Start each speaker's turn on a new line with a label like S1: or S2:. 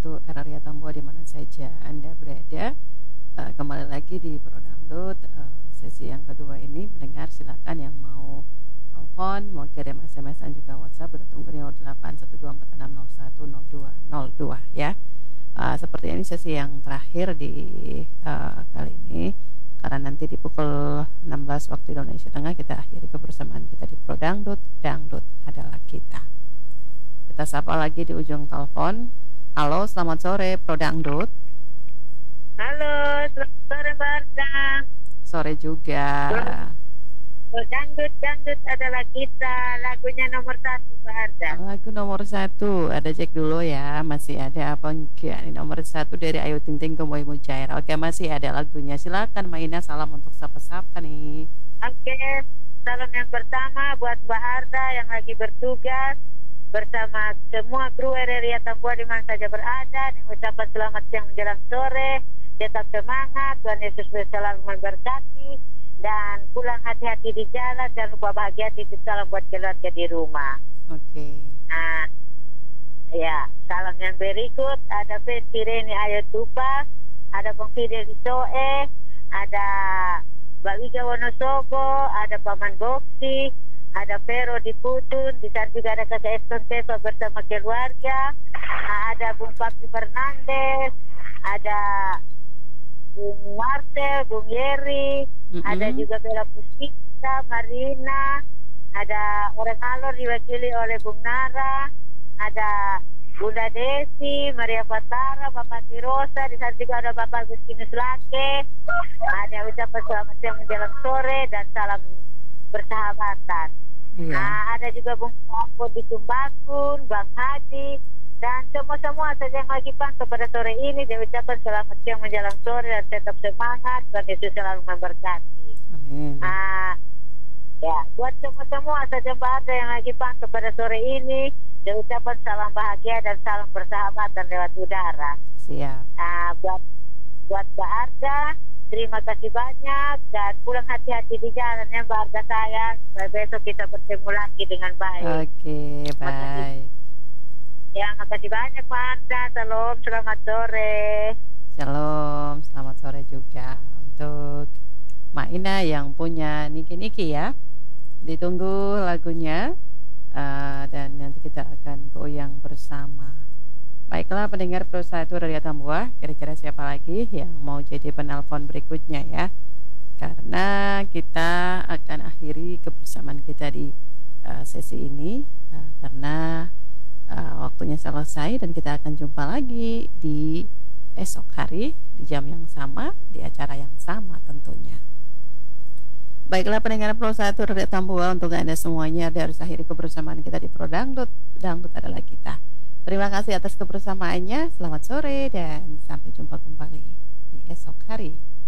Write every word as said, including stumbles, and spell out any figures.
S1: untuk R R I Tambua di mana saja Anda berada. Uh, kembali lagi di Pro Dangdut, uh, sesi yang kedua ini. Mendengar silakan yang mau telepon, mau kirim S M S dan juga WhatsApp, kita tunggu di nol delapan satu dua empat enam nol satu nol dua nol dua ya. Uh, seperti ini sesi yang terakhir di uh, kali ini, karena nanti di pukul enam belas waktu Indonesia Tengah kita akhiri kebersamaan kita di Pro Dangdut. Dangdut adalah kita. Kita sapa lagi di ujung telepon. Halo, selamat sore Pro Dangdut.
S2: Halo, selamat sore Mbak Arda.
S1: Sore juga.
S2: Pro Dangdut, Dangdut adalah kita. Lagunya nomor satu Mbak Arda.
S1: Lagu nomor satu, ada cek dulu ya, masih ada apa enggak. Ini nomor satu dari Ayu Ting Ting ke Boy Mujair. Oke, masih ada lagunya. Silakan Maina, salam untuk siapa-siapa nih.
S2: Oke, salam yang pertama buat Mbak Arda yang lagi bertugas bersama semua kru R R I Tambua di mana saja berada. Yang ucapkan selamat siang menjelang sore. Tetap semangat, Tuhan Yesus selalu memberkati, dan pulang hati-hati di jalan, jangan lupa bahagia, titip salam buat keluarga di rumah.
S1: Oke. Okay.
S2: Nah, ya, salam yang berikut ada Fenty Reni Ayo Tupas, ada Bang Fidel di Soe, ada Mbak Wiga Wonosobo, ada Paman Boksi, ada Vero di Putun, di sana juga ada Kakak Eston Teva bersama keluarga, ada Bung Papi Fernandes, ada Bung Marcel, Bung Yeri, mm-hmm. ada juga Bella Pustika, Marina, ada orang alor diwakili oleh Bung Nara, ada Bunda Desi, Maria Fatara, Bapak Tirosa, di sana juga ada Bapak Agustinus Lake, ada ucapan selamat siang menjelang sore dan salam persahabatan. Yeah. Nah, ada juga Bung Pampon di Tumbakun, Bang Haji, dan semua-semua saja yang lagi pantau pada sore ini, dia ucapkan selamat siang menjelang sore dan tetap semangat, Tuhan Yesus selalu memberkati.
S1: Amin.
S2: Nah, ya, buat semua-semua saja Mbak Arda yang lagi pantau pada sore ini, dia ucapkan salam bahagia dan salam persahabatan lewat udara.
S1: Siap.
S2: Nah, buat buat Mbak Arda, terima kasih banyak dan pulang hati-hati di jalan ya Mbak Arda sayang. Sampai besok kita bertemu lagi dengan baik.
S1: Oke, okay, baik.
S2: Ya, makasih banyak Mbak Arda. Salam, selamat sore.
S1: Shalom, selamat sore juga untuk Maina yang punya niki-niki ya. Ditunggu lagunya uh, dan nanti kita akan goyang bersama. Baiklah pendengar Pro satu R R I Tambua, kira-kira siapa lagi yang mau jadi penelpon berikutnya ya? Karena kita akan akhiri kebersamaan kita di uh, sesi ini uh, karena Uh, waktunya selesai dan kita akan jumpa lagi di esok hari di jam yang sama, di acara yang sama tentunya. Baiklah pendengar Pro satu R R I Tambua, untuk Anda semuanya harus akhiri kebersamaan kita di Pro Dangdut. Dangdut adalah kita. Terima kasih atas kebersamaannya. Selamat sore dan sampai jumpa kembali di esok hari.